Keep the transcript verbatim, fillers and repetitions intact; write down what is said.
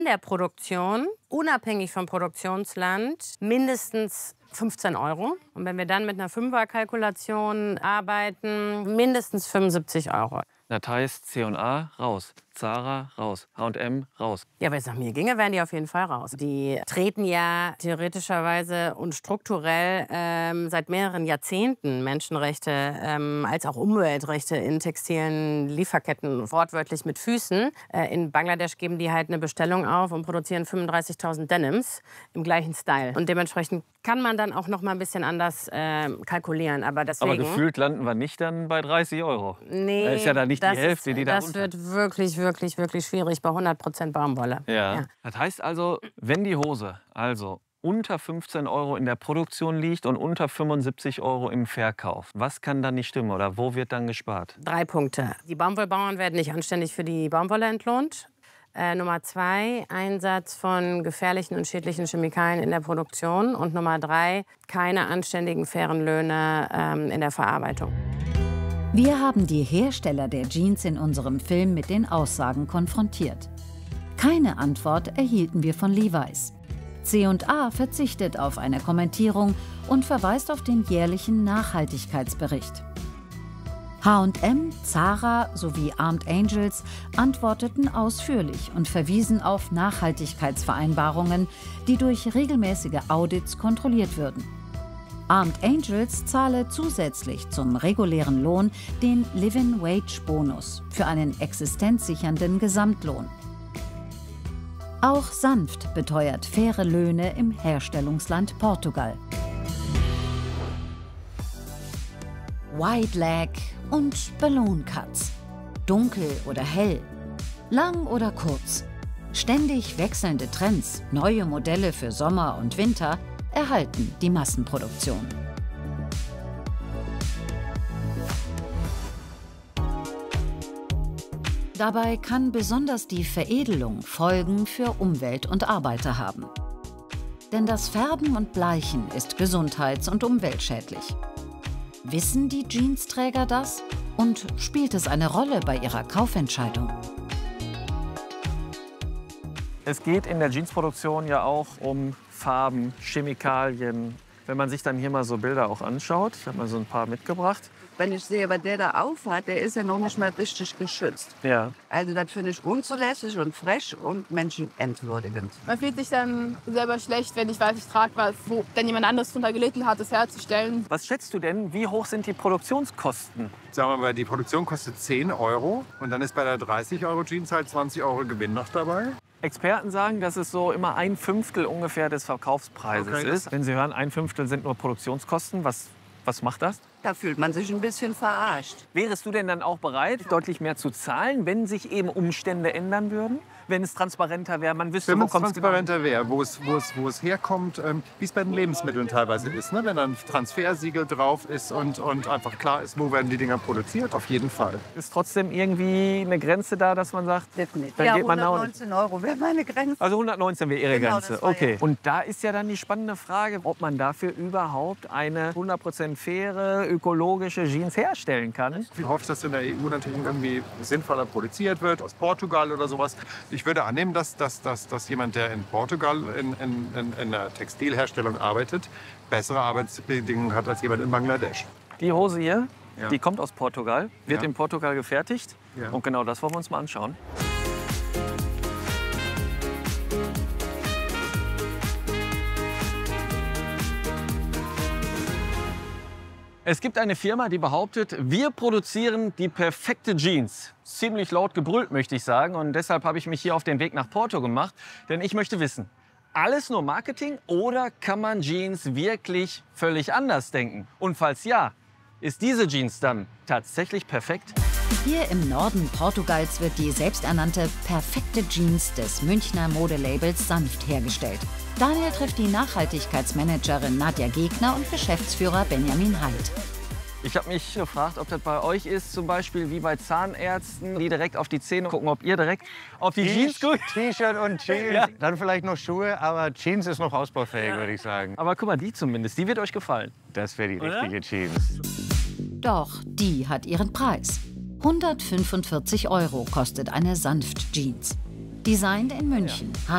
In der Produktion, unabhängig vom Produktionsland, mindestens fünfzehn Euro. Und wenn wir dann mit einer Fünfer-Kalkulation arbeiten, mindestens fünfundsiebzig Euro. Das heißt, C und A raus, Zara raus, H und M raus. Ja, wenn es nach mir ginge, wären die auf jeden Fall raus. Die treten ja theoretischerweise und strukturell ähm, seit mehreren Jahrzehnten Menschenrechte ähm, als auch Umweltrechte in textilen Lieferketten wortwörtlich mit Füßen. Äh, in Bangladesch geben die halt eine Bestellung auf und produzieren fünfunddreißigtausend Denims im gleichen Style. Und dementsprechend kann man dann auch noch mal ein bisschen anders äh, kalkulieren. Aber, deswegen, Aber gefühlt landen wir nicht dann bei dreißig Euro. Nee, das ist ja dann nicht die Hälfte, ist, die da das runter. wird wirklich, wirklich, wirklich schwierig bei hundert Prozent Baumwolle. Ja. Ja. Das heißt also, wenn die Hose also unter fünfzehn Euro in der Produktion liegt und unter fünfundsiebzig Euro im Verkauf, was kann dann nicht stimmen oder wo wird dann gespart? Drei Punkte. Die Baumwollbauern werden nicht anständig für die Baumwolle entlohnt. Äh, Nummer zwei, Einsatz von gefährlichen und schädlichen Chemikalien in der Produktion. Und Nummer drei, keine anständigen, fairen Löhne ähm, in der Verarbeitung. Wir haben die Hersteller der Jeans in unserem Film mit den Aussagen konfrontiert. Keine Antwort erhielten wir von Levi's. C und A verzichtet auf eine Kommentierung und verweist auf den jährlichen Nachhaltigkeitsbericht. H und M, Zara sowie Armed Angels antworteten ausführlich und verwiesen auf Nachhaltigkeitsvereinbarungen, die durch regelmäßige Audits kontrolliert würden. Armed Angels zahle zusätzlich zum regulären Lohn den Live-in-Wage-Bonus für einen existenzsichernden Gesamtlohn. Auch Sanft beteuert faire Löhne im Herstellungsland Portugal. Wide Leg und Balloon Cuts. Dunkel oder hell, lang oder kurz. Ständig wechselnde Trends, neue Modelle für Sommer und Winter erhalten die Massenproduktion. Dabei kann besonders die Veredelung Folgen für Umwelt und Arbeiter haben. Denn das Färben und Bleichen ist gesundheits- und umweltschädlich. Wissen die Jeansträger das? Und spielt es eine Rolle bei ihrer Kaufentscheidung? Es geht in der Jeansproduktion ja auch um Farben, Chemikalien. Wenn man sich dann hier mal so Bilder auch anschaut, ich habe mal so ein paar mitgebracht. Wenn ich sehe, was der da aufhat, der ist ja noch nicht mal richtig geschützt. Ja. Also das finde ich unzulässig und frech und menschenentwürdigend. Man fühlt sich dann selber schlecht, wenn ich weiß, ich trage was, wo dann jemand anderes drunter gelitten hat, das herzustellen. Was schätzt du denn, wie hoch sind die Produktionskosten? Sagen wir mal, die Produktion kostet zehn Euro und dann ist bei der dreißig Euro Jeans halt zwanzig Euro Gewinn noch dabei. Experten sagen, dass es so immer ein Fünftel ungefähr des Verkaufspreises Okay. ist. Wenn Sie hören, ein Fünftel sind nur Produktionskosten, was, was macht das? Da fühlt man sich ein bisschen verarscht. Wärest du denn dann auch bereit, deutlich mehr zu zahlen, wenn sich eben Umstände ändern würden? Wenn es transparenter wäre, man wüsste, Wenn wo es kommt es genau. transparenter wäre, wo es, wo, es, wo es herkommt, ähm, wie es bei den Lebensmitteln teilweise ist. Ne? Wenn dann ein Transfersiegel drauf ist und, und einfach klar ist, wo werden die Dinger produziert, auf jeden Fall. Ist trotzdem irgendwie eine Grenze da, dass man sagt, Definitiv. dann Ja, geht man nach unten. hundertneunzehn Euro wäre meine Grenze. Also hundertneunzehn wäre Ihre Genau, Grenze. das war Okay. ja- Und da ist ja dann die spannende Frage, ob man dafür überhaupt eine hundert Prozent faire, ökologische Jeans herstellen kann. Ich hoffe, dass in der E U natürlich irgendwie sinnvoller produziert wird, aus Portugal oder sowas. Ich würde annehmen, dass, dass, dass, dass jemand, der in Portugal in, in, in, in der Textilherstellung arbeitet, bessere Arbeitsbedingungen hat als jemand in Bangladesch. Die Hose hier, Ja. die kommt aus Portugal, wird Ja. in Portugal gefertigt. Ja. Und genau das wollen wir uns mal anschauen. Es gibt eine Firma, die behauptet, wir produzieren die perfekte Jeans. Ziemlich laut gebrüllt, möchte ich sagen. Und deshalb habe ich mich hier auf den Weg nach Porto gemacht. Denn ich möchte wissen, alles nur Marketing oder kann man Jeans wirklich völlig anders denken? Und falls ja, ist diese Jeans dann tatsächlich perfekt? Hier im Norden Portugals wird die selbsternannte perfekte Jeans des Münchner Modelabels Sanft hergestellt. Daniel trifft die Nachhaltigkeitsmanagerin Nadja Gegner und Geschäftsführer Benjamin Heid. Ich habe mich gefragt, ob das bei euch ist, zum Beispiel wie bei Zahnärzten, die direkt auf die Zähne gucken, ob ihr direkt auf die Jeans guckt. T-Shirt und Jeans, Ja. dann vielleicht noch Schuhe, aber Jeans ist noch ausbaufähig, würde ich sagen. Aber guck mal, die zumindest, die wird euch gefallen. Das wäre die Oder? richtige Jeans. Doch die hat ihren Preis. hundertfünfundvierzig Euro kostet eine Sanft-Jeans. Designt in München.